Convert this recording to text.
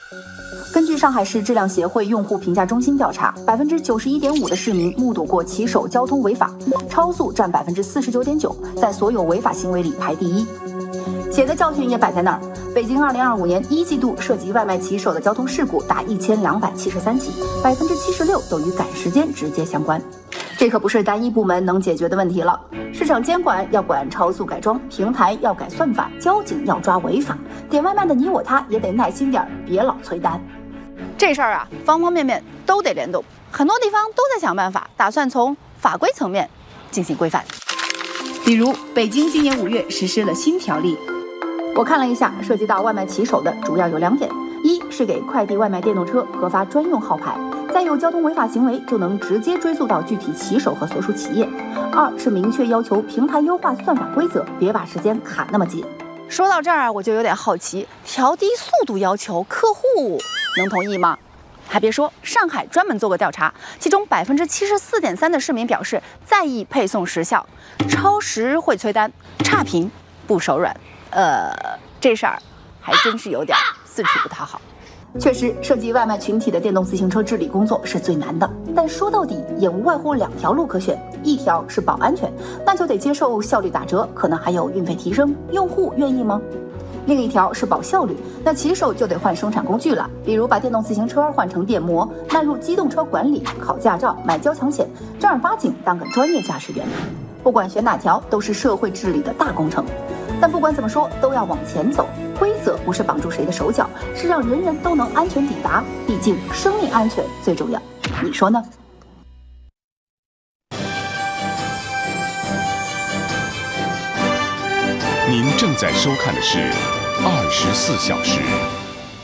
根据上海市质量协会用户评价中心调查，91.5%的市民目睹过骑手交通违法，超速占49.9%，在所有违法行为里排第一。血的教训也摆在那儿，北京2025年1季度涉及外卖骑手的交通事故达1273起，76%都与赶时间直接相关。这可不是单一部门能解决的问题了，市场监管要管超速改装，平台要改算法，交警要抓违法，点外卖的你我他也得耐心点，别老催单。这事儿啊，方方面面都得联动，很多地方都在想办法，打算从法规层面进行规范。比如，北京今年5月实施了新条例，我看了一下，涉及到外卖骑手的主要有2点：一是给快递外卖电动车核发专用号牌，再有交通违法行为就能直接追溯到具体骑手和所属企业；二是明确要求平台优化算法规则，别把时间卡那么紧。说到这儿，我就有点好奇，调低速度要求，客户能同意吗？还别说，上海专门做过调查，其中74.3%的市民表示在意配送时效，超时会催单，差评不手软。这事儿还真是有点四处不讨好。确实，涉及外卖群体的电动自行车治理工作是最难的，但说到底也无外乎2条路可选，一条是保安全，那就得接受效率打折，可能还有运费提升，用户愿意吗？另一条是保效率，那骑手就得换生产工具了，比如把电动自行车换成电摩，纳入机动车管理，考驾照，买交强险，正儿八经当个专业驾驶员。不管选哪条，都是社会治理的大工程。但不管怎么说，都要往前走。规则不是绑住谁的手脚，是让人人都能安全抵达。毕竟生命安全最重要，你说呢？ 您正在收看的是《24小时》。